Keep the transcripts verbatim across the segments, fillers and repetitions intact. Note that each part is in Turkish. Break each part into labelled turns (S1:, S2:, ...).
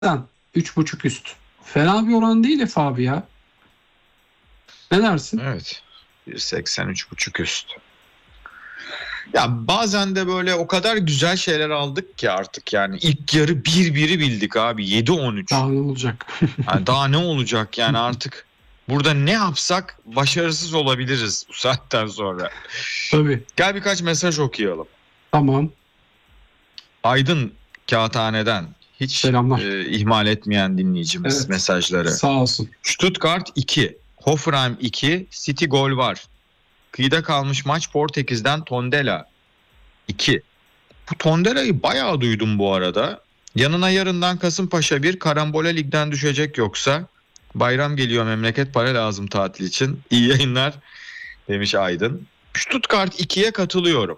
S1: üç buçuk üst. Fena bir oran değil Efe abi ya. Ne dersin?
S2: Evet. bir seksen üç buçuk üst. Ya bazen de böyle o kadar güzel şeyler aldık ki artık yani ilk yarı bir biri bildik abi, yedi on üç.
S1: Daha ne olacak?
S2: Yani daha ne olacak yani artık burada ne yapsak başarısız olabiliriz bu saatten sonra.
S1: Tabii.
S2: Gel birkaç mesaj okuyalım.
S1: Tamam.
S2: Aydın Kağıthane'den hiç
S1: Selamlar.
S2: e, ihmal etmeyen dinleyicimiz
S1: Evet.
S2: mesajları.
S1: Sağ olsun.
S2: Stuttgart iki, Hoffenheim iki, City gol var. Kıyıda kalmış maç Portekiz'den Tondela iki. Bu Tondela'yı bayağı duydum bu arada. Yanına yarından Kasımpaşa bir, Karambole ligden düşecek yoksa. Bayram geliyor, memleket para lazım tatil için. İyi yayınlar demiş Aydın. Stuttgart ikiye katılıyorum.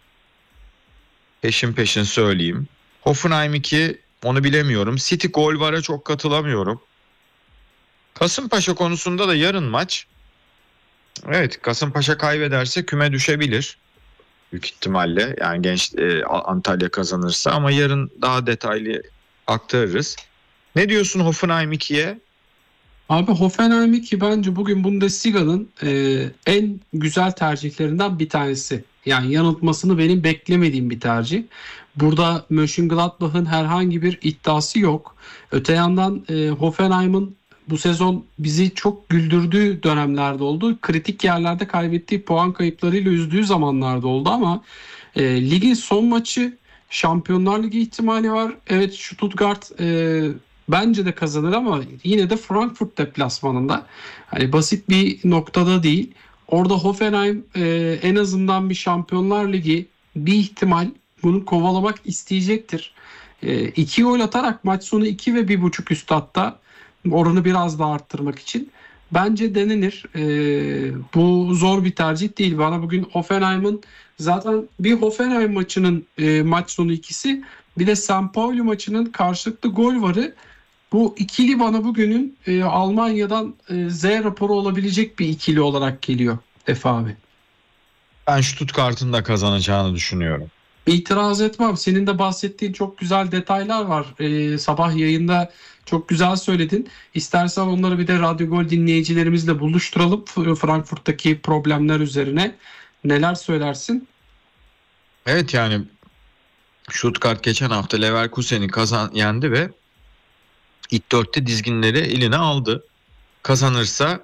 S2: Peşin peşin söyleyeyim. Hoffenheim iki, onu bilemiyorum. City gol vara çok katılamıyorum. Kasımpaşa konusunda da yarın maç. Evet, Kasımpaşa kaybederse küme düşebilir. Büyük ihtimalle yani genç e, Antalya kazanırsa, ama yarın daha detaylı aktarırız. Ne diyorsun Hoffenheim ikiye?
S1: Abi Hoffenheim iki bence bugün Bundesliga'nın e, en güzel tercihlerinden bir tanesi. Yani yanıltmasını benim beklemediğim bir tercih. Burada Mönchengladbach'ın herhangi bir iddiası yok. Öte yandan e, Hoffenheim'ın bu sezon bizi çok güldürdüğü dönemlerde oldu. Kritik yerlerde kaybettiği puan kayıplarıyla üzdüğü zamanlarda oldu ama e, ligin son maçı, Şampiyonlar Ligi ihtimali var. Evet, Stuttgart e, bence de kazanır ama yine de Frankfurt deplasmanında. Hani basit bir noktada değil. Orada Hoffenheim e, en azından bir Şampiyonlar Ligi bir ihtimal bunu kovalamak isteyecektir. E, iki gol atarak maç sonu iki ve bir buçuk üst, hatta oranı biraz daha arttırmak için bence denenir. E, bu zor bir tercih değil. Bana bugün Hoffenheim'ın zaten bir Hoffenheim maçının e, maç sonu ikisi, bir de San Paulo maçının karşılıklı gol varı. Bu ikili bana bugünün e, Almanya'dan e, Z raporu olabilecek bir ikili olarak geliyor Efe abi.
S2: Ben Stuttgart'ın da kazanacağını düşünüyorum.
S1: İtiraz etmem. Senin de bahsettiğin çok güzel detaylar var. E, sabah yayında çok güzel söyledin. İstersen onları bir de Radyo Gol dinleyicilerimizle buluşturalım. F- Frankfurt'taki problemler üzerine. Neler söylersin?
S2: Evet yani Stuttgart geçen hafta Leverkusen'i kazan yendi ve ilk dörtte dizginleri eline aldı. Kazanırsa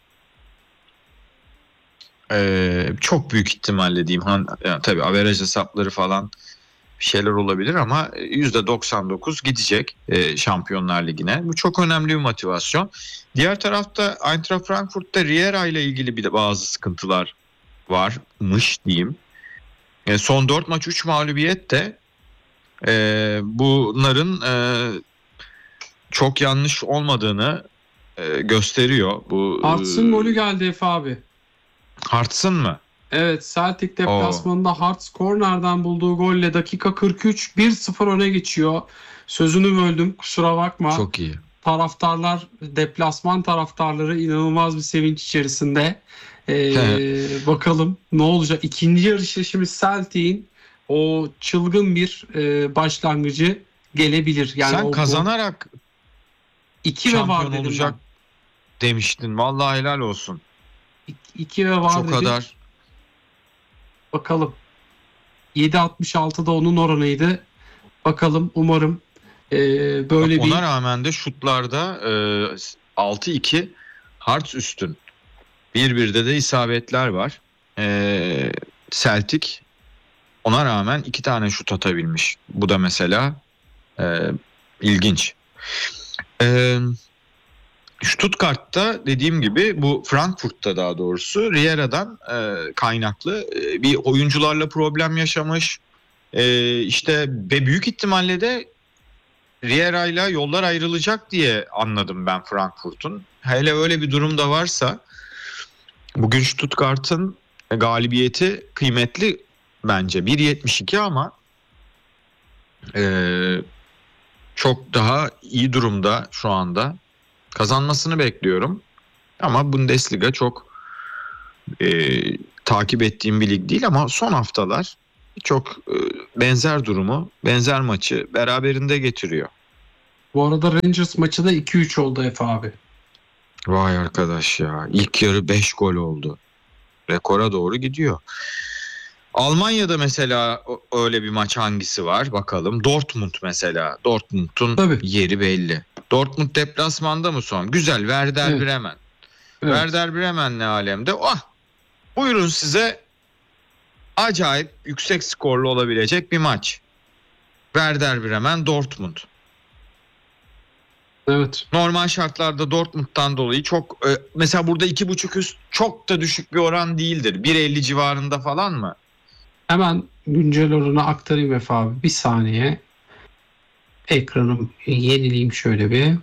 S2: e, çok büyük ihtimalle diyeyim. Han, yani tabii averaj hesapları falan bir şeyler olabilir ama yüzde doksan dokuz gidecek e, Şampiyonlar Ligi'ne. Bu çok önemli bir motivasyon. Diğer tarafta Eintracht Frankfurt'ta Riera ile ilgili bir de bazı sıkıntılar varmış diyeyim. E, son dört maç üç mağlubiyet de e, bunların e, çok yanlış olmadığını e, gösteriyor. Bu
S1: Hartz'ın golü
S2: e,
S1: geldi Efe abi.
S2: Hartz'ın mı?
S1: Evet, Celtic
S2: O
S1: deplasmanında Hearts kornerden bulduğu golle dakika kırk üç bir sıfır öne geçiyor. Sözünü böldüm, kusura bakma.
S2: çok iyi.
S1: Taraftarlar, deplasman taraftarları inanılmaz bir sevinç içerisinde. Ee, bakalım ne olacak. İkinci yarı şimdi Celtic'in o çılgın bir e, başlangıcı gelebilir. Yani
S2: Sen
S1: o gol
S2: kazanarak
S1: iki ve var
S2: şampiyon
S1: dedim
S2: olacak
S1: ben.
S2: demiştin. Vallahi helal olsun.
S1: iki ve
S2: Hiç
S1: var
S2: o
S1: dedim.
S2: kadar.
S1: Bakalım. yedi altmış altıda onun oranıydı. Bakalım, umarım e,
S2: Bak
S1: böyle
S2: ona
S1: bir
S2: rağmen de şutlarda e, altı iki Hearts üstün. bir birde de isabetler var. E, Celtic ona rağmen iki tane şut atabilmiş. Bu da mesela e, ilginç. E, Stuttgart'ta dediğim gibi, bu Frankfurt'ta daha doğrusu Riera'dan e, kaynaklı e, bir oyuncularla problem yaşamış. E, işte ve büyük ihtimalle de Riera'yla yollar ayrılacak diye anladım ben Frankfurt'un. Hele öyle bir durum da varsa bugün Stuttgart'ın galibiyeti kıymetli bence. bir yetmiş iki ama e, çok daha iyi durumda şu anda. Kazanmasını bekliyorum. Ama Bundesliga çok e, takip ettiğim bir lig değil, ama son haftalar çok e, benzer durumu, benzer maçı beraberinde getiriyor.
S1: Bu arada Rangers maçı da iki üç oldu Efe abi.
S2: Vay arkadaş ya. İlk yarı beş gol oldu. Rekora doğru gidiyor. Almanya'da mesela öyle bir maç hangisi var bakalım. Dortmund mesela. Dortmund'un
S1: Tabii.
S2: yeri belli. Dortmund deplasmanda mı son? Güzel. Werder
S1: Evet.
S2: Bremen.
S1: Evet.
S2: Werder Bremen ne alemde? Ah! Buyurun size acayip yüksek skorlu olabilecek bir maç. Werder Bremen Dortmund.
S1: Evet.
S2: Normal şartlarda Dortmund'dan dolayı çok e, mesela burada iki buçuk üst çok da düşük bir oran değildir. bir elli civarında falan mı?
S1: Hemen güncel oranı aktarayım Efe abi. Bir saniye. Ekranım yenileyim şöyle bir.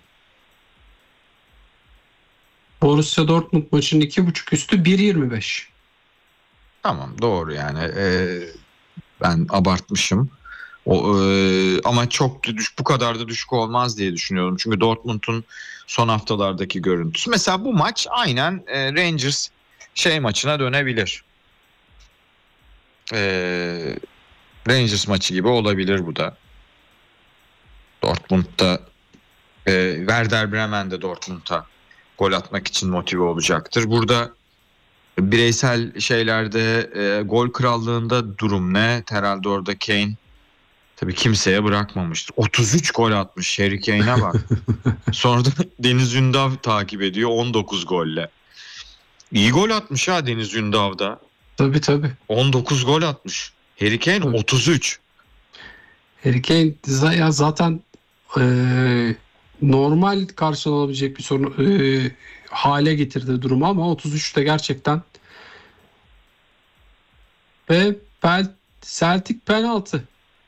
S1: Borussia Dortmund maçının iki buçuk üstü bir yirmi beş.
S2: Tamam doğru yani. E, ben abartmışım. O, e, ama çok da düş, bu kadar da düşük olmaz diye düşünüyorum. Çünkü Dortmund'un son haftalardaki görüntüsü. Mesela bu maç aynen e, Rangers şey maçına dönebilir. E, Rangers maçı gibi olabilir bu da. Dortmund'da e, Werder Bremen de Dortmund'a gol atmak için motive olacaktır. Burada bireysel şeylerde e, gol krallığında durum ne? Herhalde orada Kane tabii kimseye bırakmamıştır. otuz üç gol atmış. Harry Kane'e bak. Sonra da Deniz Ündav takip ediyor on dokuz golle. İyi gol atmış ha Deniz Ündav da.
S1: Tabii tabii.
S2: on dokuz gol atmış. Harry Kane
S1: Tabii.
S2: otuz üç.
S1: Harry Kane za- ya zaten eee, normal karşılanabilecek bir sorun eee, hale getirdi durumu ama otuz üçte gerçekten ve Pel Celtic penaltı.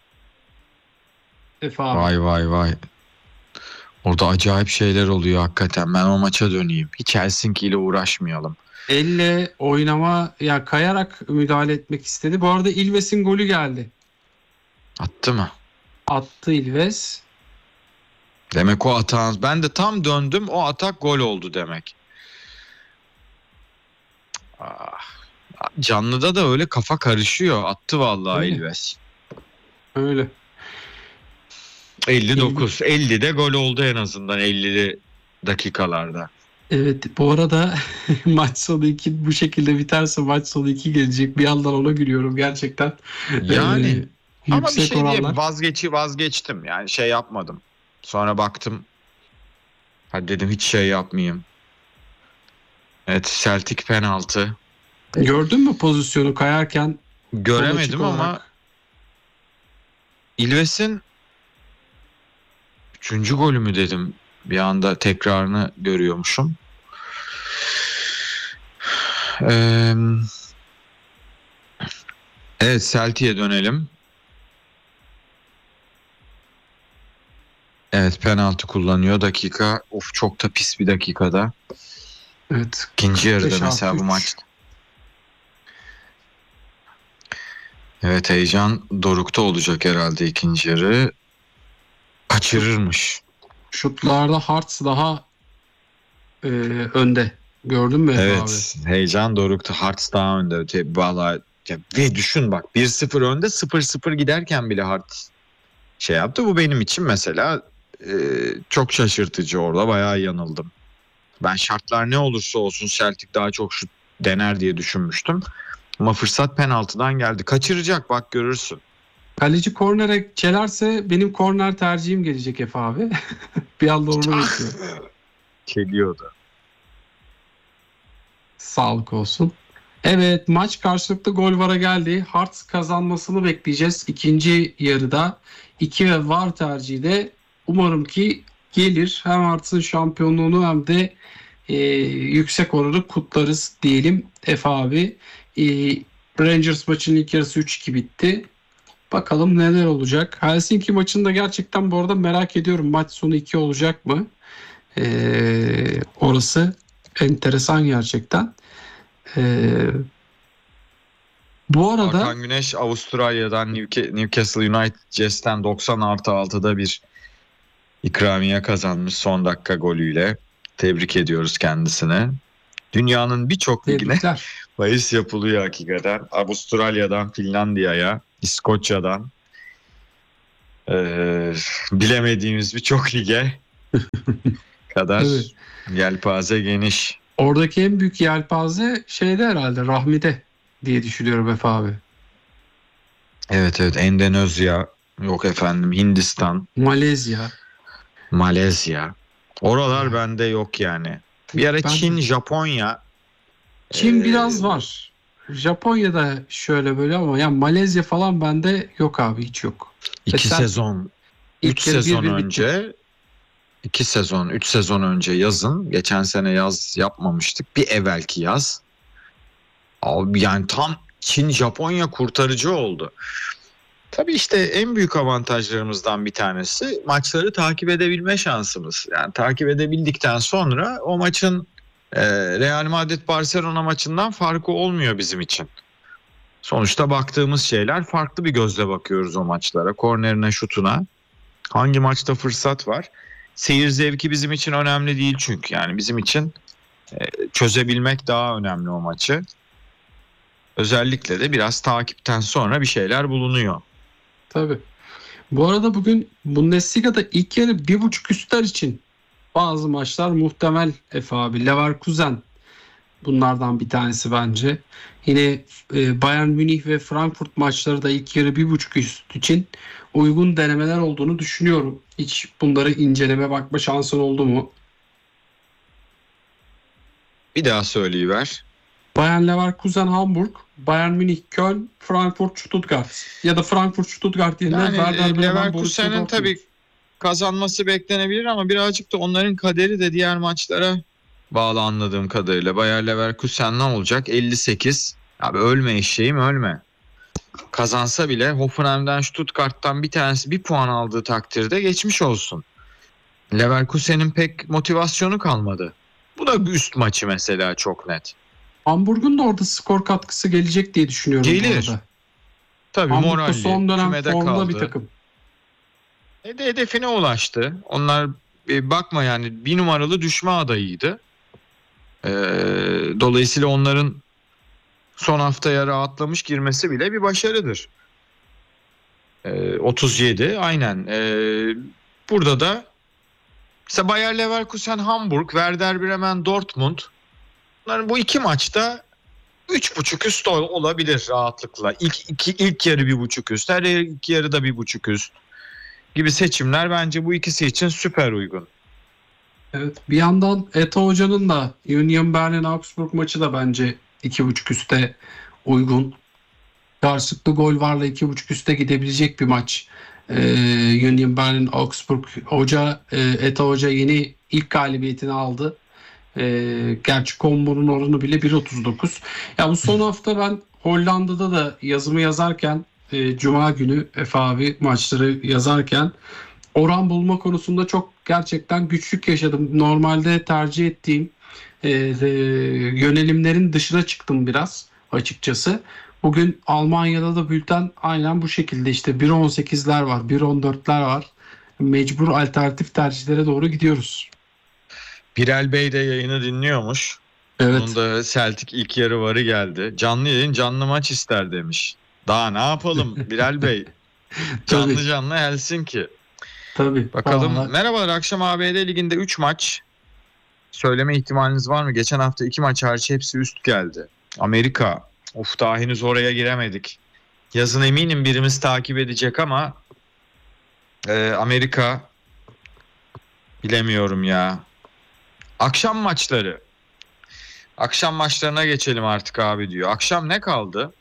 S1: Efe abi.
S2: Vay vay vay. Orada acayip şeyler oluyor hakikaten. Ben o maça döneyim. Hiç Helsinki ile uğraşmayalım.
S1: Elle oynama ya kayarak müdahale etmek istedi. Bu arada Ilves'in golü geldi.
S2: Attı mı?
S1: Attı Ilves.
S2: Demek o atağın. Ben de tam döndüm o atak gol oldu demek. Ah. Canlıda da öyle kafa karışıyor. Attı vallahi
S1: Öyle.
S2: İlves.
S1: Öyle.
S2: elli dokuz. ellide gol oldu en azından ellili dakikalarda.
S1: Evet bu arada maç sonu iki bu şekilde biterse maç sonu iki gelecek. Bir yandan ona gülüyorum gerçekten.
S2: Yani
S1: Ee,
S2: ama bir
S1: yüksek
S2: şey diyeyim
S1: oranlar.
S2: vazgeçi vazgeçtim. Yani şey yapmadım. Sonra baktım. Hadi dedim hiç şey yapmayayım. Evet Celtic penaltı.
S1: Gördün mü pozisyonu kayarken sol açık
S2: Göremedim ama
S1: olarak?
S2: İlves'in üçüncü golü mü dedim. Bir anda tekrarını görüyormuşum. Ee, evet Celtic'e dönelim. Evet penaltı kullanıyor dakika. Of çok da pis bir dakikada.
S1: Evet.
S2: İkinci yarıda
S1: beş
S2: mesela
S1: artı
S2: bu
S1: üç.
S2: maç. Evet heyecan dorukta olacak herhalde ikinci yarı. Kaçırırmış.
S1: Şutlarda Hearts daha e, önde. Gördün mü Efe abi?
S2: Evet heyecan dorukta. Hearts daha önde. Te- Vallahi ya, ve düşün bak bir sıfır önde sıfır sıfır giderken bile Hearts şey yaptı. Bu benim için mesela e, çok şaşırtıcı orada bayağı yanıldım. Ben şartlar ne olursa olsun Celtic daha çok şut dener diye düşünmüştüm. Ama fırsat penaltıdan geldi. Kaçıracak bak görürsün.
S1: Kaleci kornere çelerse benim korner tercihim gelecek Efe abi. Bir anda onu bekliyorum.
S2: Geliyordu.
S1: Sağlık olsun. Evet maç karşılıklı gol vara geldi. Hearts kazanmasını bekleyeceğiz. İkinci yarıda iki ve var tercihi de umarım ki gelir. Hem Hearts'ın şampiyonluğunu hem de e, yüksek oranı kutlarız diyelim Efe abi. E, Rangers maçının ilk yarısı üç iki bitti. Bakalım neler olacak. Helsinki maçını da gerçekten bu arada merak ediyorum. Maç sonu iki olacak mı? E, orası enteresan gerçekten. Ee, bu arada
S2: Hakan Güneş Avustralya'dan Newca- Newcastle United Jets'ten doksan artı altıda bir ikramiye kazanmış son dakika golüyle. Tebrik ediyoruz kendisine. Dünyanın birçok ligine
S1: tebrikler.
S2: bahis yapılıyor hakikaten. Avustralya'dan Finlandiya'ya, İskoçya'dan Ee, bilemediğimiz birçok lige kadar
S1: Evet.
S2: yelpaze geniş.
S1: Oradaki en büyük yelpaze şeyde herhalde Rahmi'de diye düşünüyorum Efe abi.
S2: Evet evet, Endonezya, yok efendim Hindistan,
S1: Malezya.
S2: Malezya. Oralar
S1: Yani
S2: bende yok yani. Bir ara
S1: ben de.
S2: Çin, Japonya.
S1: Çin
S2: ee,
S1: biraz var. Japonya'da şöyle böyle ama ya Malezya falan bende yok abi, hiç yok. Ve
S2: iki
S1: Celtic
S2: sezon, üç
S1: ilk yarı bir
S2: sezon
S1: bir bitti.
S2: önce, iki sezon, üç sezon önce yazın, geçen sene yaz yapmamıştık. Bir evvelki yaz. Abi yani tam Çin, Japonya kurtarıcı oldu. Tabii işte en büyük avantajlarımızdan bir tanesi maçları takip edebilme şansımız. Yani takip edebildikten sonra o maçın e, Real Madrid Barcelona maçından farkı olmuyor bizim için. Sonuçta baktığımız şeyler farklı, bir gözle bakıyoruz o maçlara. Kornerine, şutuna. Hangi maçta fırsat var? Seyir zevki bizim için önemli değil çünkü. Yani bizim için e, çözebilmek daha önemli o maçı. Özellikle de biraz takipten sonra bir şeyler bulunuyor.
S1: Tabii. Bu arada bugün Bundesliga'da ilk yarı bir buçuk üstler için bazı maçlar muhtemel Efe abi. Leverkusen bunlardan bir tanesi bence. Yine e, Bayern Münih ve Frankfurt maçları da ilk yarı bir buçuk üst için uygun denemeler olduğunu düşünüyorum. Hiç bunları inceleme bakma şansın oldu mu?
S2: Bir daha söyleyiver.
S1: Bayern Leverkusen Hamburg, Bayern Münih Köln, Frankfurt Stuttgart ya da Frankfurt Stuttgart yerine
S2: Yani
S1: Werder
S2: e,
S1: Bremen Borussia
S2: Leverkusen'in
S1: Dortmund.
S2: tabii kazanması beklenebilir ama birazcık da onların kaderi de diğer maçlara bağlı anladığım kadarıyla. Bayer Leverkusen ne olacak? elli sekiz. Abi ölme eşeğim, ölme. Kazansa bile Hoffenheim'den, Stuttgart'tan bir tanesi bir puan aldığı takdirde geçmiş olsun. Leverkusen'in pek motivasyonu kalmadı. Bu da bir üst maçı mesela, çok net.
S1: Hamburg'un da orada skor katkısı gelecek diye düşünüyorum bu
S2: Gelir.
S1: arada.
S2: Tabii
S1: Hamburg da
S2: moralli.
S1: son dönem
S2: Kümede
S1: formda bir
S2: kaldı.
S1: takım.
S2: E de hedefine ulaştı. Onlar e, bakma yani bir numaralı düşme adayıydı. E, dolayısıyla onların son haftaya rahatlamış girmesi bile bir başarıdır. E, otuz yedi aynen. E, burada da mesela Bayer Leverkusen, Hamburg, Werder Bremen, Dortmund. Bunların bu iki maçta üç buçuk üst ol- olabilir rahatlıkla. İlk, iki, ilk yarı bir buçuk üst, her iki yarıda bir buçuk üst gibi seçimler bence bu ikisi için süper uygun.
S1: Evet. Bir yandan Ete Hoca'nın da Union Berlin Augsburg maçı da bence iki buçuk üste uygun. Karşılıklı gol varla iki buçuk üste gidebilecek bir maç. Ee, Union Berlin Augsburg Hoca e, Ete Hoca yeni ilk galibiyetini aldı. Ee, gerçi kombonun oranı bile bir otuz dokuz. Ya bu son hafta ben Hollanda'da da yazımı yazarken e, Cuma günü Efe abi maçları yazarken oran bulma konusunda çok gerçekten güçlük yaşadım. Normalde tercih ettiğim e, e, yönelimlerin dışına çıktım biraz açıkçası. Bugün Almanya'da da bülten aynen bu şekilde, işte bir on sekizler var, bir on dörtler var. Mecbur alternatif tercihlere doğru gidiyoruz.
S2: Birel Bey de yayını dinliyormuş.
S1: Evet.
S2: Onun da Celtic ilk yarı varı geldi. Canlı yayın, canlı maç ister demiş. Daha ne yapalım Birel Bey? Canlı
S1: Tabii.
S2: canlı Helsinki.
S1: Tabii.
S2: Bakalım.
S1: Vallahi.
S2: Merhabalar, akşam A B D Ligi'nde üç maç. Söyleme ihtimaliniz var mı? Geçen hafta iki maç hariç hepsi üst geldi. Amerika. Of, daha henüz oraya giremedik. Yazın eminim birimiz takip edecek ama e, Amerika bilemiyorum ya. Akşam maçları. Akşam maçlarına geçelim artık abi diyor. Akşam ne kaldı?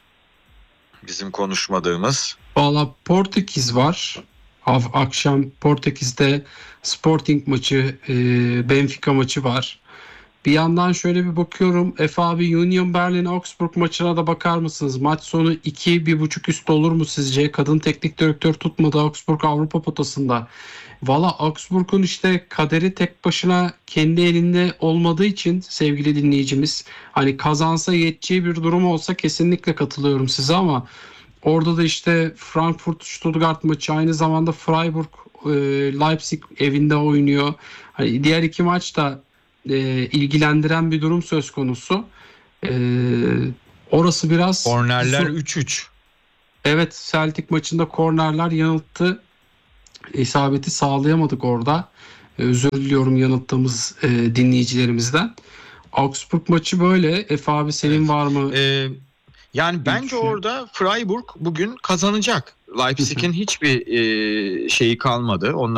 S2: Bizim konuşmadığımız.
S1: Valla Portekiz var. Av- Akşam Portekiz'de Sporting maçı, e, Benfica maçı var. Bir yandan şöyle bir bakıyorum. Efe abi Union Berlin Augsburg maçına da bakar mısınız? Maç sonu iki bir buçuk üst olur mu sizce? Kadın teknik direktör tutmadı Augsburg Avrupa potasında. Valla Augsburg'un işte kaderi tek başına kendi elinde olmadığı için sevgili dinleyicimiz, hani kazansa yeteceği bir durum olsa kesinlikle katılıyorum size ama orada da işte Frankfurt Stuttgart maçı, aynı zamanda Freiburg e, Leipzig evinde oynuyor. Hani diğer iki maç da e, ilgilendiren bir durum söz konusu. E, orası biraz
S2: Kornerler
S1: zor.
S2: üç üç.
S1: Evet, Celtic maçında kornerler yanılttı. isabeti sağlayamadık orada. E, özür diliyorum yanılttığımız e, dinleyicilerimizden. Augsburg maçı böyle. Efe abi senin
S2: Evet.
S1: var mı?
S2: Ee, yani bence
S1: düşünüyorum.
S2: orada Freiburg bugün kazanacak. Leipzig'in hiçbir e, şeyi kalmadı. Onların